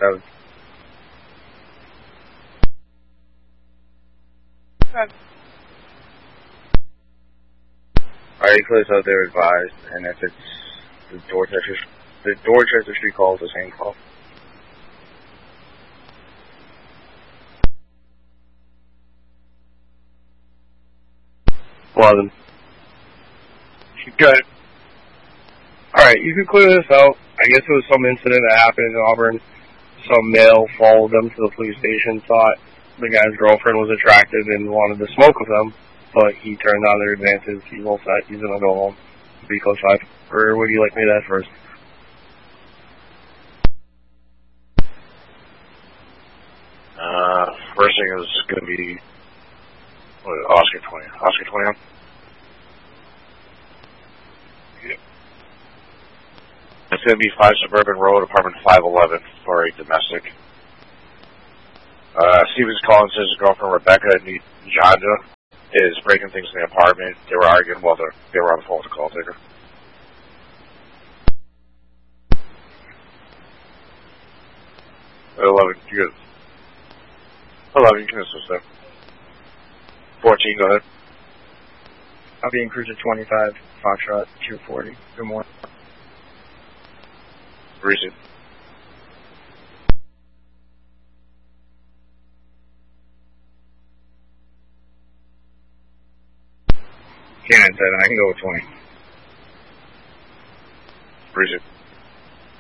7. Alright, close out there advised, and if it's the Dorchester Street call is the same call. Eleven. Good. Alright, you can clear this out. I guess it was some incident that happened in Auburn. Some male followed them to the police station, thought the guy's girlfriend was attractive and wanted to smoke with them, but he turned on their advances. He's all set. He's going to go home. Be close 5. Or would you like me to add first? First thing is going to be Oscar 20. Oscar 20 on? Yep. It's going to be 5 Suburban Road, apartment 511 for a domestic. Stevens calling says his girlfriend Rebecca Njanja is breaking things in the apartment. They were arguing while they were on the phone with the call taker. 11, you good. 11, you can assist there. 14, go ahead. I'll be in cruiser 25, Foxtrot 240. Good morning. Recent. Cannon said I can go with 20. Recent.